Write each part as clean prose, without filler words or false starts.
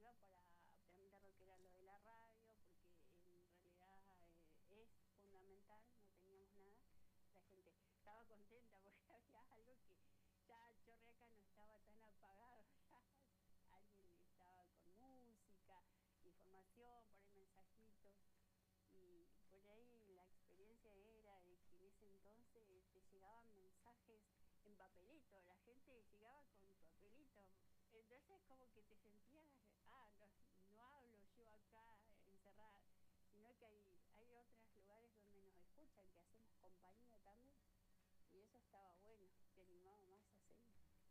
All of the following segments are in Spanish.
iba para aprender lo que era lo de la radio, porque en realidad es fundamental, no teníamos nada. La gente estaba contenta porque había algo que ya Chorriaca no estaba tan apagado, ya alguien estaba con música, información, por ahí mensajitos. Y por ahí la experiencia era de que en ese entonces te llegaban mensajes en papelito, la gente llegaba con papelito, entonces como que te sentías, no hablo yo acá encerrada, sino que hay otros lugares donde nos escuchan, que hacemos compañía también, y eso estaba bueno, te animaba más a seguir.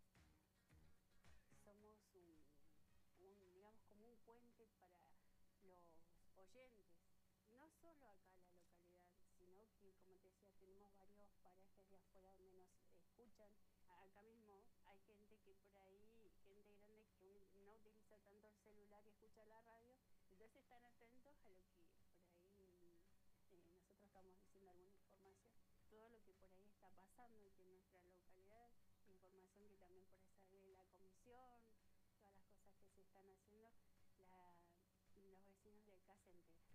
Somos digamos, como un puente para los oyentes, no solo acá en la localidad, sino que, como te decía, tenemos varios parajes de afuera donde nos escuchan. Acá mismo hay gente que por ahí, gente grande que no utiliza tanto el celular y escucha la radio, entonces están atentos a lo que por ahí nosotros estamos diciendo alguna información, todo lo que por ahí está pasando, que en nuestra localidad, información que también por ahí sale de la comisión, todas las cosas que se están haciendo, los vecinos de acá se enteran.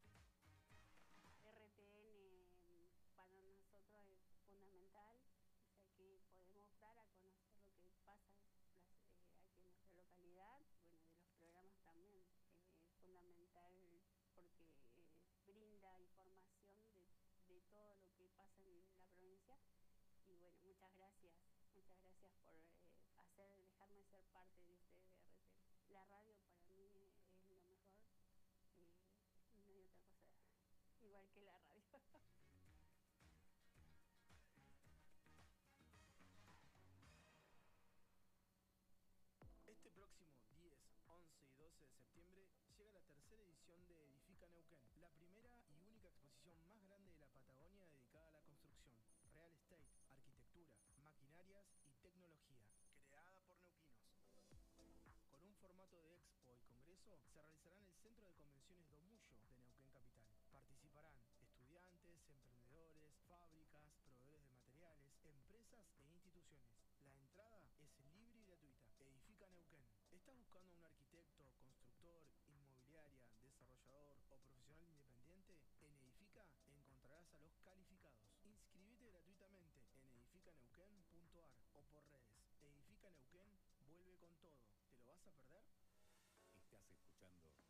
RTN para nosotros es fundamental, o sea que podemos dar a conocer lo que pasa aquí en nuestra localidad, bueno, de los programas también, es fundamental porque brinda información de todo lo que pasa en la provincia. Y bueno, muchas gracias por dejarme ser parte de ustedes de RTN. La radio para mí es lo mejor, no hay otra cosa igual que la radio. Este próximo 10, 11 y 12 de septiembre llega la tercera edición de Edifica Neuquén, la primera y única exposición más grande de la Patagonia dedicada a la construcción, real estate, arquitectura, maquinarias y tecnología, creada por neuquinos. Con un formato de expo y congreso, se realizará en el Centro de Convenciones Domullo de Neuquén Capital. Participarán estudiantes, emprendedores, fábricas, proveedores de materiales, empresas e instituciones. La entrada es libre y gratuita. Edifica Neuquén. ¿Estás buscando a un arquitecto, constructor, inmobiliaria, desarrollador o profesional independiente? En Edifica encontrarás a los calificados. Inscribite gratuitamente en edificaneuquén.ar o por redes. Edifica Neuquén vuelve con todo. ¿Te lo vas a perder? Estás escuchando